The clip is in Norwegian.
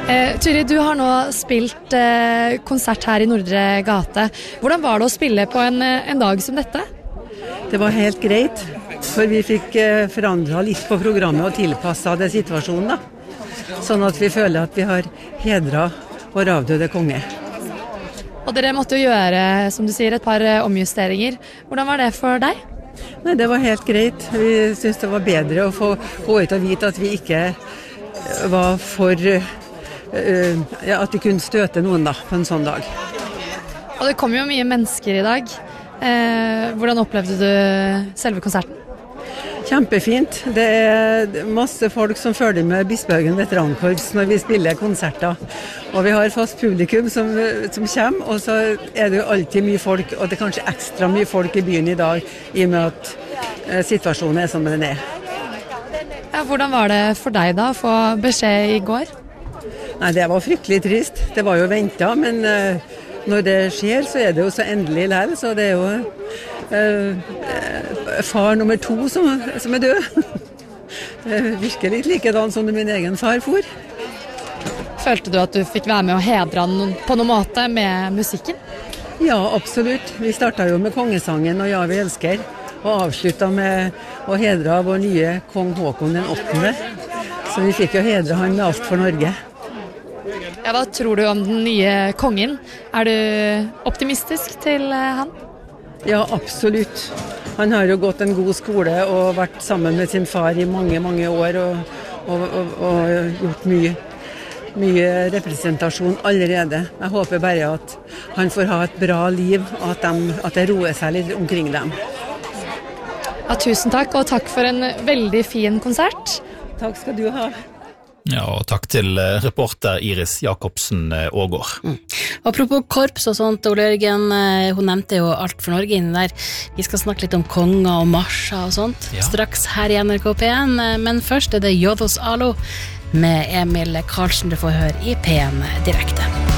Turid, du har nå spilt konsert her i Nordre Gate. Hvordan var det å spille på en dag som dette? Det var helt greit, for vi fikk forandret litt på programmet og tilpasset det situasjonen da. Sånn at vi føler at vi har hedret vår avdøde konge. Og dere måtte jo gjøre, som du sier, et par omjusteringer. Hvordan var det for deg? Nei, det var helt greit. Vi synes det var bedre å få gå ut og vite at vi ikke var for at vi kunne støte noen da, på en sånn dag. Og det kom jo mye mennesker i dag. Hvordan opplevde du selve konserten? Kjempefint. Det masse folk som følger med Bispehaugen veterankorps når vi spiller konserter. Og vi har fast publikum som kommer, og så det jo alltid mye folk, og det kanskje ekstra mye folk i byen i dag, i og med at situasjonen som den Ja, hvordan var det for deg da, å få beskjed i går? Nei, det var fryktelig trist. Det var jo ventet, men når det skjer, så det jo så endelig likevel, så det jo far nummer 2 som død. Det virker litt likedan som min egen far for. Følte du at du fikk være med å hedre han på noen måte med musikken? Ja, absolutt. Vi startet jo med kongesangen og Ja, vi elsker, og avsluttet med å hedre vår nye kong Håkon den 8. Så vi fikk jo hedre han med alt for Norge. Ja, hva tror du om den nye kongen? Du optimistisk til han? Ja, absolutt. Han har jo gått en god skole og vært sammen med sin far i mange, mange år og gjort mye representasjon allerede. Jeg håper bare at han får ha et bra liv, og at det roer seg litt omkring dem. Ja, tusen takk, og takk for en veldig fin konsert. Takk skal du ha. Ja, og takk til reporter Iris Jakobsen Ågård. Apropos korps og sånt, Ole Jørgen, hun nevnte jo alt for Norge inni der. Vi skal snakke litt om konger og marsjer og sånt, straks her i NRK P1, men først det Jodos Alo med Emil Karlsen du får høre i P1 direkte.